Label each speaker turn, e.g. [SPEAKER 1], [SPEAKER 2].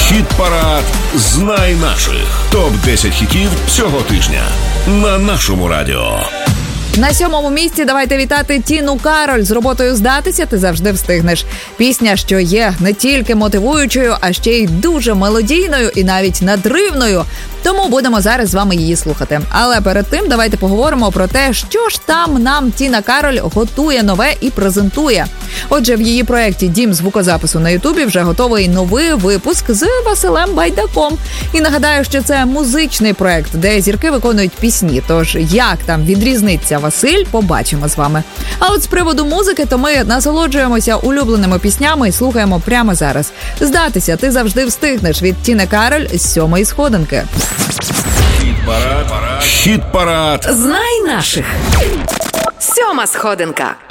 [SPEAKER 1] Хіт-парад «Знай наших». Топ-10 хітів цього тижня на нашому радіо.
[SPEAKER 2] На 7-му місці давайте вітати Тіну Кароль з роботою «Здатися ти завжди встигнеш». Пісня, що є не тільки мотивуючою, а ще й дуже мелодійною і навіть надривною. Тому будемо зараз з вами її слухати. Але перед тим давайте поговоримо про те, що ж там нам Тіна Кароль готує нове і презентує. Отже, в її проєкті «Дім звукозапису» на Ютубі вже готовий новий випуск з Василем Байдаком. І нагадаю, що це музичний проєкт, де зірки виконують пісні. Тож, як там відрізниться Василь, побачимо з вами. А от з приводу музики, то ми насолоджуємося улюбленими піснями і слухаємо прямо зараз. «Здатися ти завжди встигнеш» від Тіни Кароль з 7-ї сходинки.
[SPEAKER 1] Хіт-парад.
[SPEAKER 3] Знай наших. 7-ма сходинка.